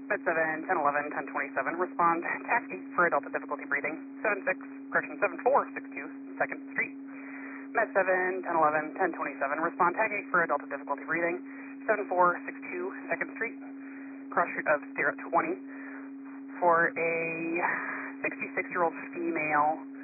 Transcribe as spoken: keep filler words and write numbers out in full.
Med seven, ten eleven, ten twenty-seven, respond taxi for Delta difficulty breathing. seven six, correction, seven four six two, second Street. Med seven, ten eleven, ten twenty-seven, respond taxi for Delta difficulty breathing. seven four six two, second Street. Cross street of Sterrett twenty for a sixty-six-year-old female